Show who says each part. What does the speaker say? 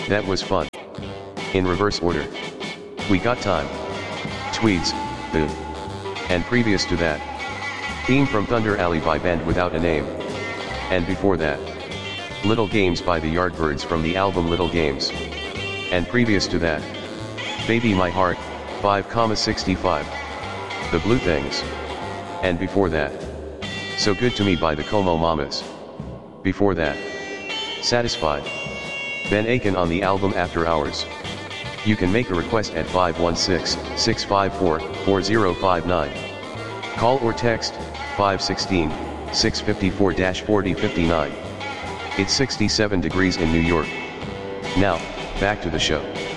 Speaker 1: That was fun. In reverse order. We Got Time. Tweeds, Boom. And previous to that. Theme from Thunder Alley by Band Without a Name. And before that. Little Games by the Yardbirds from the album Little Games. And previous to that. Baby My Heart, 5,65. The Blue Things. And before that. So Good to Me by the Como Mamas. Before that. Satisfied. Ben Aiken on the album After Hours. You can make a request at 516-654-4059. Call or text 516-654-4059. It's 67 degrees in New York. Now, back to the show.